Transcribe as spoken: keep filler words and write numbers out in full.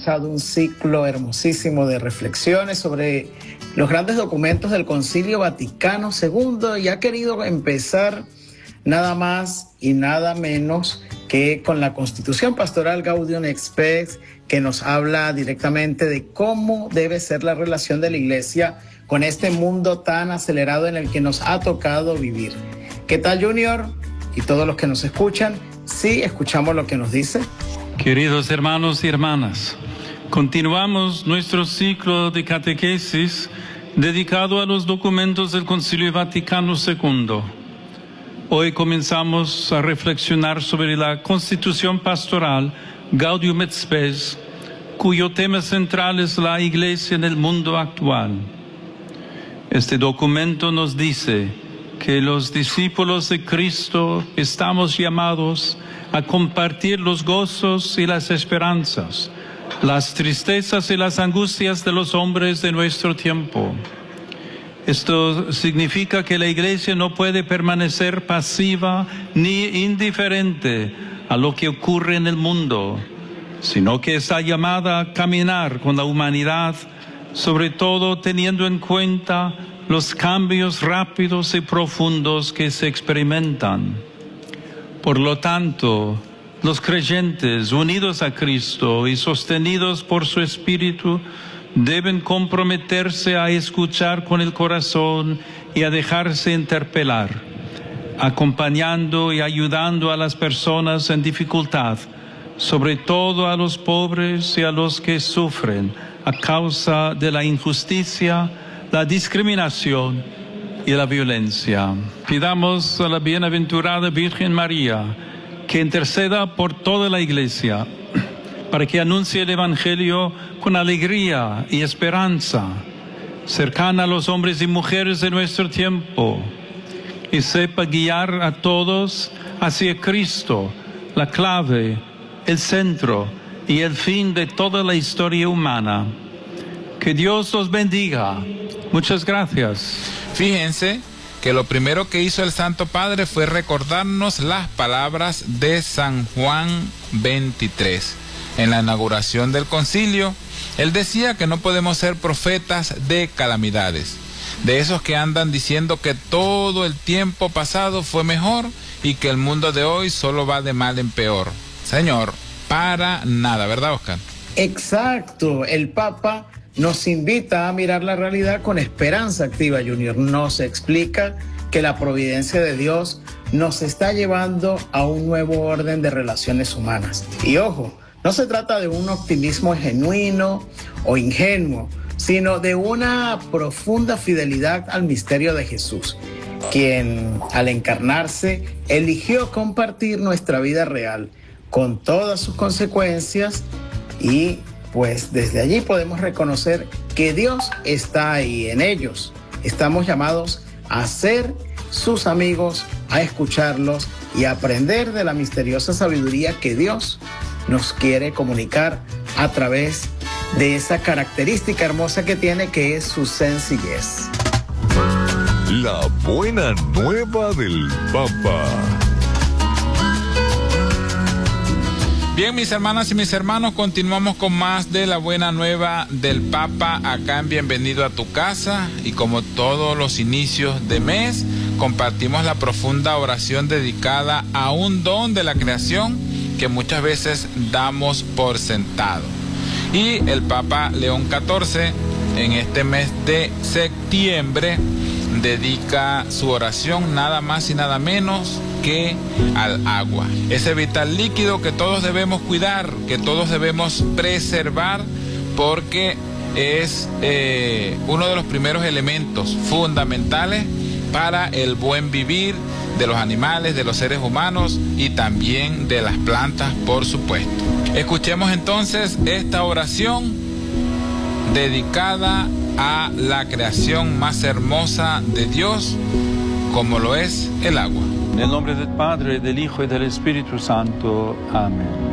comenzado un ciclo hermosísimo de reflexiones sobre los grandes documentos del Concilio Vaticano segundo y ha querido empezar nada más y nada menos que con la Constitución Pastoral Gaudium et Spes, que nos habla directamente de cómo debe ser la relación de la Iglesia con este mundo tan acelerado en el que nos ha tocado vivir. ¿Qué tal, Junior? Y todos los que nos escuchan, sí escuchamos lo que nos dice. Queridos hermanos y hermanas, continuamos nuestro ciclo de catequesis dedicado a los documentos del Concilio Vaticano segundo. Hoy comenzamos a reflexionar sobre la Constitución Pastoral Gaudium et Spes, cuyo tema central es la Iglesia en el mundo actual. Este documento nos dice que los discípulos de Cristo estamos llamados a compartir los gozos y las esperanzas, las tristezas y las angustias de los hombres de nuestro tiempo. Esto significa que la Iglesia no puede permanecer pasiva ni indiferente a lo que ocurre en el mundo, sino que está llamada a caminar con la humanidad, sobre todo teniendo en cuenta los cambios rápidos y profundos que se experimentan. Por lo tanto, los creyentes unidos a Cristo y sostenidos por su Espíritu deben comprometerse a escuchar con el corazón y a dejarse interpelar, acompañando y ayudando a las personas en dificultad, sobre todo a los pobres y a los que sufren a causa de la injusticia, la discriminación y la violencia. Pidamos a la bienaventurada Virgen María que interceda por toda la Iglesia para que anuncie el Evangelio con alegría y esperanza, cercana a los hombres y mujeres de nuestro tiempo, y sepa guiar a todos hacia Cristo, la clave, el centro y el fin de toda la historia humana. Que Dios los bendiga. Muchas gracias. Fíjense que lo primero que hizo el Santo Padre fue recordarnos las palabras de San Juan veintitrés. En la inauguración del concilio, él decía que no podemos ser profetas de calamidades, de esos que andan diciendo que todo el tiempo pasado fue mejor y que el mundo de hoy solo va de mal en peor. Señor, para nada, ¿verdad, Oscar? Exacto, el Papa nos invita a mirar la realidad con esperanza activa, Junior. Nos explica que la providencia de Dios nos está llevando a un nuevo orden de relaciones humanas. Y ojo, no se trata de un optimismo genuino o ingenuo, sino de una profunda fidelidad al misterio de Jesús, quien al encarnarse eligió compartir nuestra vida real con todas sus consecuencias, y pues desde allí podemos reconocer que Dios está ahí en ellos. Estamos llamados a ser sus amigos, a escucharlos y a aprender de la misteriosa sabiduría que Dios nos quiere comunicar a través de esa característica hermosa que tiene, que es su sencillez. La buena nueva del Papa. Bien, mis hermanas y mis hermanos, continuamos con más de la buena nueva del Papa acá en Bienvenido a tu Casa, y como todos los inicios de mes compartimos la profunda oración dedicada a un don de la creación que muchas veces damos por sentado. Y el Papa León catorce en este mes de septiembre dedica su oración nada más y nada menos que al agua, ese vital líquido que todos debemos cuidar, que todos debemos preservar, porque es eh, uno de los primeros elementos fundamentales para el buen vivir de los animales, de los seres humanos y también de las plantas, por supuesto. Escuchemos entonces esta oración dedicada a la creación más hermosa de Dios, como lo es el agua. En el nombre del Padre, del Hijo y del Espíritu Santo. Amén.